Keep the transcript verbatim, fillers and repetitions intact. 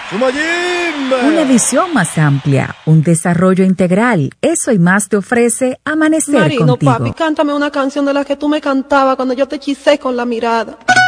Sumayim. Una visión más amplia, un desarrollo integral. Eso y más te ofrece Amanecer Marino, Contigo. papi, cántame una canción de la que tú me cantabas cuando yo te hechicé con la mirada.